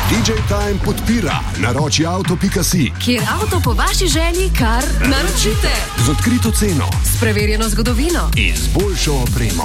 DJ Time podpira naročiauto.si, kjer avto po vaši želji kar naročite. z odkrito ceno S preverjeno zgodovino in z boljšo opremo.